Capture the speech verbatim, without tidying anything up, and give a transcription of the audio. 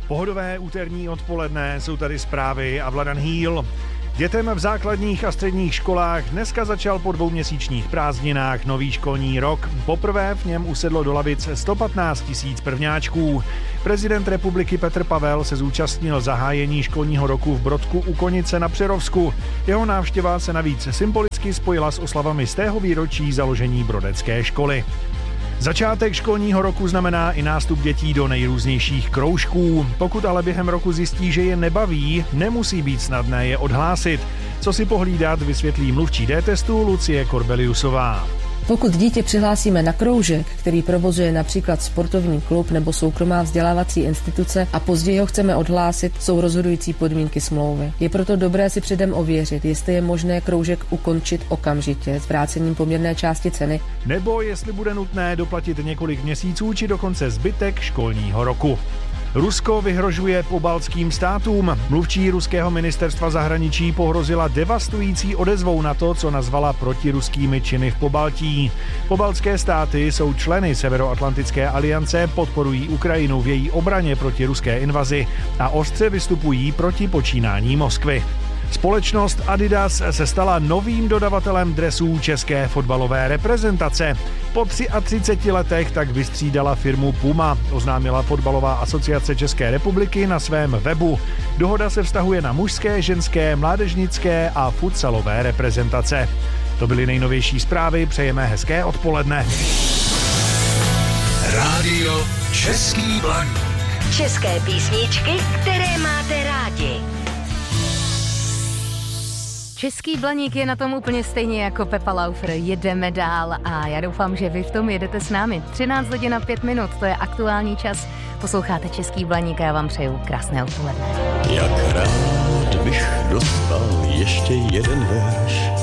Pohodové úterní odpoledne, jsou tady zprávy a Vladan Hýl. Dětem v základních a středních školách dneska začal po dvouměsíčních prázdninách nový školní rok. Poprvé v něm usedlo do lavic sto patnáct tisíc prvňáčků. Prezident republiky Petr Pavel se zúčastnil zahájení školního roku v Brodku u Konice na Přerovsku. Jeho návštěva se navíc symbolicky spojila s oslavami stého výročí založení brodecké školy. Začátek školního roku znamená i nástup dětí do nejrůznějších kroužků. Pokud ale během roku zjistí, že je nebaví, nemusí být snadné je odhlásit. Co si pohlídat, vysvětlí mluvčí D-testu Lucie Korbeliusová. Pokud dítě přihlásíme na kroužek, který provozuje například sportovní klub nebo soukromá vzdělávací instituce a později ho chceme odhlásit, jsou rozhodující podmínky smlouvy. Je proto dobré si předem ověřit, jestli je možné kroužek ukončit okamžitě s vrácením poměrné části ceny, nebo jestli bude nutné doplatit několik měsíců či dokonce zbytek školního roku. Rusko vyhrožuje pobaltským státům. Mluvčí ruského ministerstva zahraničí pohrozila devastující odezvou na to, co nazvala protiruskými činy v Pobaltí. Pobaltské státy jsou členy Severoatlantické aliance, podporují Ukrajinu v její obraně proti ruské invazi a ostře vystupují proti počínání Moskvy. Společnost Adidas se stala novým dodavatelem dresů české fotbalové reprezentace. Po třiadvaceti třech letech tak vystřídala firmu Puma, oznámila Fotbalová asociace České republiky na svém webu. Dohoda se vztahuje na mužské, ženské, mládežnické a futsalové reprezentace. To byly nejnovější zprávy, přejeme hezké odpoledne. Rádio Český Blaník. České písničky, které máte rádi. Český Blaník je na tom úplně stejně jako Pepa Laufer. Jedeme dál a já doufám, že vy v tom jedete s námi. třináct hodin a pět minut, to je aktuální čas. Posloucháte Český Blaník a já vám přeju krásné odpoledne. Jak rád bych dostal ještě jeden verš